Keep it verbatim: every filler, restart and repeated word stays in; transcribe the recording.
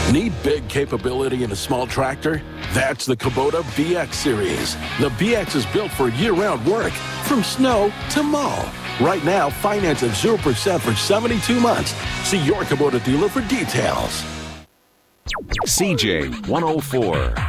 Need big capability in a small tractor? That's the Kubota B X Series. The B X is built for year-round work, from snow to mow. Right now, finance at zero percent for seventy-two months. See your Kubota dealer for details. C J one oh four.